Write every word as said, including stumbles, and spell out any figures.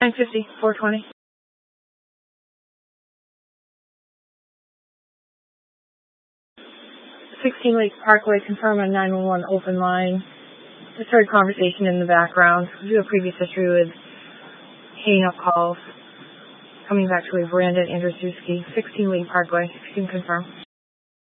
nine fifty, four twenty. sixteen Lake Parkway, confirm on nine one one open line. Just heard conversation in the background. We do have previous history with hanging up calls. Coming back to a Brandon Andrzejewski, sixteen Lake Parkway, if you can confirm.